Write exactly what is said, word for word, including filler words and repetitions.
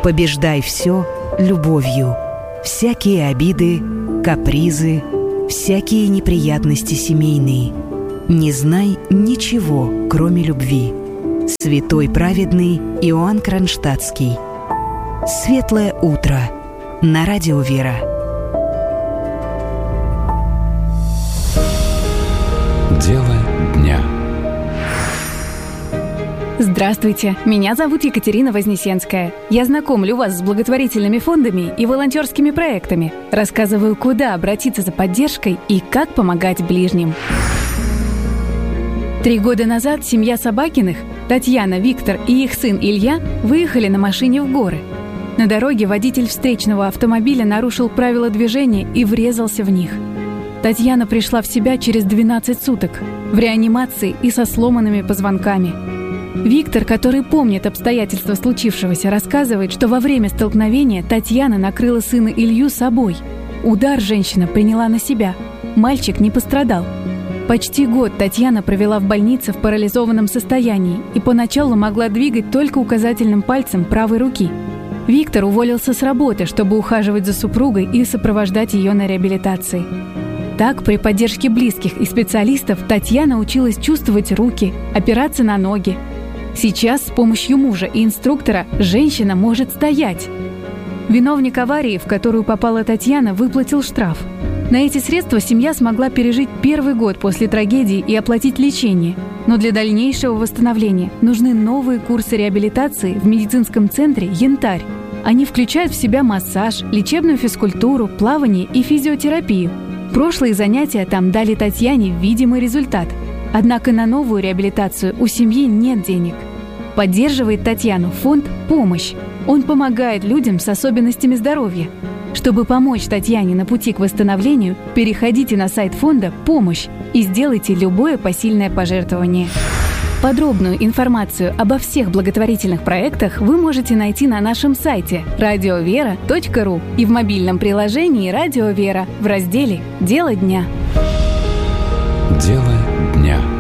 Побеждай все любовью. Всякие обиды, капризы, всякие неприятности семейные. Не знай ничего, кроме любви. Святой праведный Иоанн Кронштадтский. Светлое утро на радио Вера. Дело дня. Здравствуйте, меня зовут Екатерина Вознесенская. Я знакомлю вас с благотворительными фондами и волонтерскими проектами. Рассказываю, куда обратиться за поддержкой и как помогать ближним. Три года назад семья Собакиных, Татьяна, Виктор и их сын Илья, выехали на машине в горы. На дороге водитель встречного автомобиля нарушил правила движения и врезался в них. Татьяна пришла в себя через двенадцать суток, в реанимации и со сломанными позвонками. Виктор, который помнит обстоятельства случившегося, рассказывает, что во время столкновения Татьяна накрыла сына Илью собой. Удар женщина приняла на себя. Мальчик не пострадал. Почти год Татьяна провела в больнице в парализованном состоянии и поначалу могла двигать только указательным пальцем правой руки. Виктор уволился с работы, чтобы ухаживать за супругой и сопровождать ее на реабилитации. Так, при поддержке близких и специалистов Татьяна училась чувствовать руки, опираться на ноги. Сейчас с помощью мужа и инструктора женщина может стоять. Виновник аварии, в которую попала Татьяна, выплатил штраф. На эти средства семья смогла пережить первый год после трагедии и оплатить лечение. Но для дальнейшего восстановления нужны новые курсы реабилитации в медицинском центре «Янтарь». Они включают в себя массаж, лечебную физкультуру, плавание и физиотерапию. Прошлые занятия там дали Татьяне видимый результат. Однако на новую реабилитацию у семьи нет денег. Поддерживает Татьяну фонд «Помощь». Он помогает людям с особенностями здоровья. Чтобы помочь Татьяне на пути к восстановлению, переходите на сайт фонда «Помощь» и сделайте любое посильное пожертвование. Подробную информацию обо всех благотворительных проектах вы можете найти на нашем сайте радио вера точка ру и в мобильном приложении «Радио Вера» в разделе «Дело дня». Дело дня.